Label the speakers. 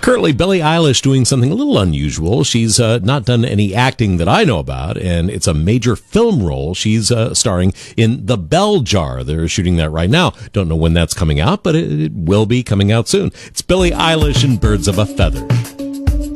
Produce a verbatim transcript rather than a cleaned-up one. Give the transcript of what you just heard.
Speaker 1: Currently, Billie Eilish doing something a little unusual. She's uh, not done any acting that I know about, and it's a major film role. She's uh, starring in The Bell Jar. They're shooting that right now. Don't know when that's coming out, but it, it will be coming out soon. It's Billie Eilish and Birds of a Feather.